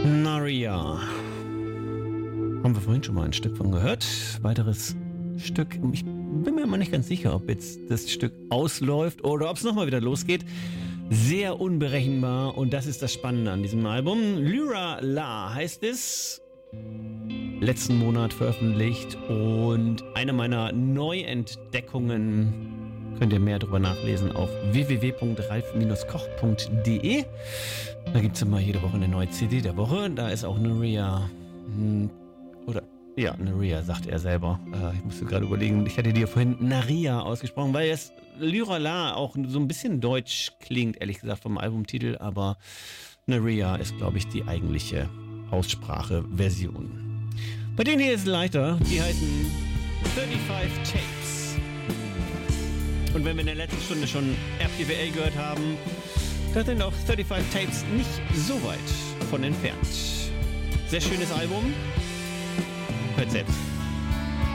Naria. Haben wir vorhin schon mal ein Stück von gehört. Weiteres Stück. Ich bin mir immer nicht ganz sicher, ob jetzt das Stück ausläuft oder ob es nochmal wieder losgeht. Sehr unberechenbar und das ist das Spannende an diesem Album. Lyra La heißt es. Letzten Monat veröffentlicht und eine meiner Neuentdeckungen. Könnt ihr mehr darüber nachlesen auf www.ralf-koch.de. Da gibt es immer jede Woche eine neue CD der Woche. Da ist auch Naria. Naria sagt er selber. Ich musste gerade überlegen, ich hatte dir vorhin Naria ausgesprochen, weil es Lyra La auch so ein bisschen deutsch klingt, ehrlich gesagt, vom Albumtitel. Aber Naria ist, glaube ich, die eigentliche Aussprache-Version. Bei denen hier ist es leichter. Die heißen 35 Tapes. Und wenn wir in der letzten Stunde schon RPWL gehört haben, da sind auch 35 Tapes nicht so weit von entfernt. Sehr schönes Album. Hört selbst.